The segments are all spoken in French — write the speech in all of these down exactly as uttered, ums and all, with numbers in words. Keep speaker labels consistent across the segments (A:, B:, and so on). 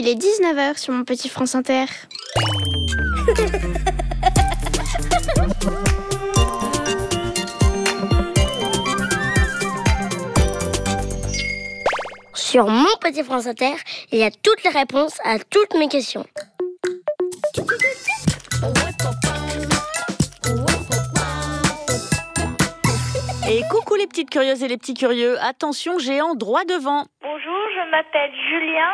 A: il est dix-neuf heures sur mon petit France Inter.
B: Sur mon petit France Inter, il y a toutes les réponses à toutes mes questions.
C: Et coucou les petites curieuses et les petits curieux, attention géant droit devant.
D: Bonjour, je m'appelle Julien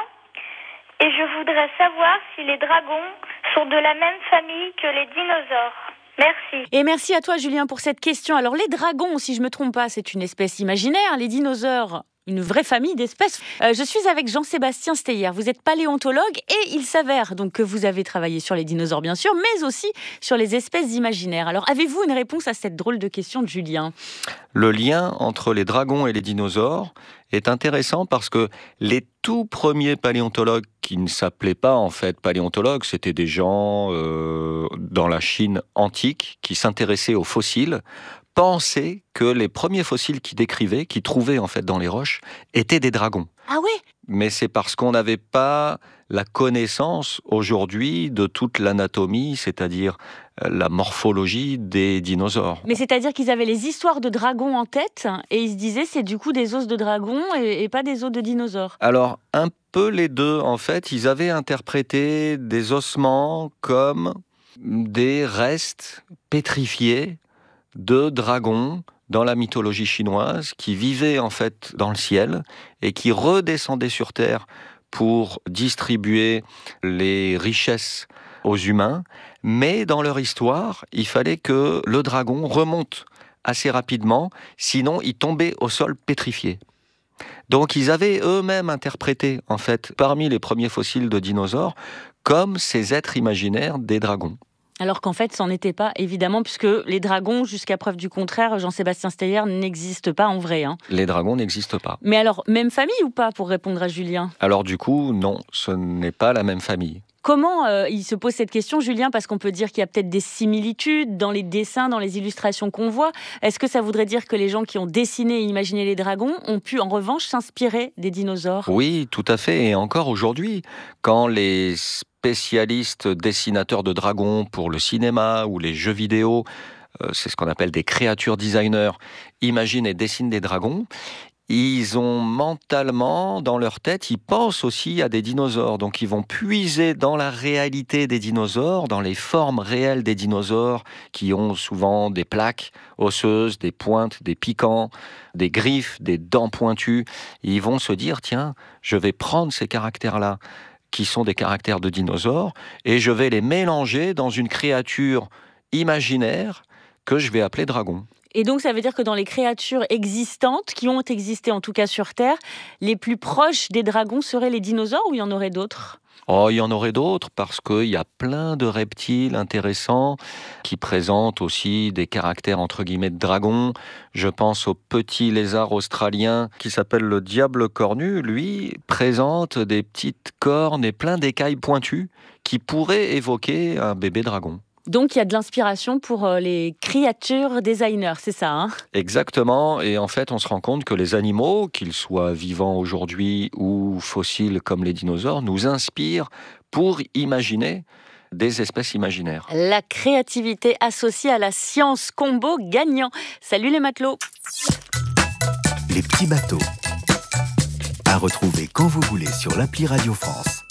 D: et je voudrais savoir si les dragons sont de la même famille que les dinosaures. Merci.
C: Et merci à toi Julien pour cette question. Alors les dragons, si je ne me trompe pas, c'est une espèce imaginaire, les dinosaures, une vraie famille d'espèces. Euh, je suis avec Jean-Sébastien Steyer, vous êtes paléontologue et il s'avère donc que vous avez travaillé sur les dinosaures bien sûr, mais aussi sur les espèces imaginaires. Alors avez-vous une réponse à cette drôle de question de Julien ?
E: Le lien entre les dragons et les dinosaures est intéressant parce que les tout premiers paléontologues qui ne s'appelaient pas en fait paléontologues, c'était des gens euh, dans la Chine antique qui s'intéressaient aux fossiles, pensaient que les premiers fossiles qu'ils décrivaient, qu'ils trouvaient en fait dans les roches, étaient des dragons.
C: Ah oui ?
E: Mais c'est parce qu'on n'avait pas la connaissance aujourd'hui de toute l'anatomie, c'est-à-dire la morphologie des dinosaures.
C: Mais c'est-à-dire qu'ils avaient les histoires de dragons en tête et ils se disaient c'est du coup des os de dragons et, et pas des os de dinosaures.
E: Alors, un peu les deux, en fait. Ils avaient interprété des ossements comme des restes pétrifiés de dragons dans la mythologie chinoise qui vivaient en fait dans le ciel et qui redescendaient sur Terre pour distribuer les richesses aux humains. Mais dans leur histoire, il fallait que le dragon remonte assez rapidement, sinon il tombait au sol pétrifié. Donc ils avaient eux-mêmes interprété, en fait, parmi les premiers fossiles de dinosaures, comme ces êtres imaginaires des dragons.
C: Alors qu'en fait, ça n'en était pas, évidemment, puisque les dragons, jusqu'à preuve du contraire, Jean-Sébastien Steyer, n'existent pas en vrai. Hein.
E: Les dragons n'existent pas.
C: Mais alors, même famille ou pas, pour répondre à Julien ?
E: Alors du coup, non, ce n'est pas la même famille.
C: Comment euh, il se pose cette question, Julien ? Parce qu'on peut dire qu'il y a peut-être des similitudes dans les dessins, dans les illustrations qu'on voit. Est-ce que ça voudrait dire que les gens qui ont dessiné et imaginé les dragons ont pu, en revanche, s'inspirer des dinosaures ?
E: Oui, tout à fait. Et encore aujourd'hui, quand les spécialistes dessinateurs de dragons pour le cinéma ou les jeux vidéo, euh, c'est ce qu'on appelle des créatures designers, imaginent et dessinent des dragons, ils ont mentalement, dans leur tête, ils pensent aussi à des dinosaures. Donc ils vont puiser dans la réalité des dinosaures, dans les formes réelles des dinosaures, qui ont souvent des plaques osseuses, des pointes, des piquants, des griffes, des dents pointues. Et ils vont se dire, tiens, je vais prendre ces caractères-là, qui sont des caractères de dinosaures, et je vais les mélanger dans une créature imaginaire que je vais appeler dragon.
C: Et donc, ça veut dire que dans les créatures existantes, qui ont existé en tout cas sur Terre, les plus proches des dragons seraient les dinosaures ou il y en aurait d'autres ?
E: Oh, il y en aurait d'autres parce qu'il y a plein de reptiles intéressants qui présentent aussi des caractères entre guillemets de dragon. Je pense au petit lézard australien qui s'appelle le diable cornu. Lui présente des petites cornes et plein d'écailles pointues qui pourraient évoquer un bébé dragon.
C: Donc, il y a de l'inspiration pour les créatures designers, c'est ça, hein ?
E: Exactement. Et en fait, on se rend compte que les animaux, qu'ils soient vivants aujourd'hui ou fossiles comme les dinosaures, nous inspirent pour imaginer des espèces imaginaires.
C: La créativité associée à la science, combo gagnant. Salut les matelots !
F: Les petits bateaux. À retrouver quand vous voulez sur l'appli Radio France.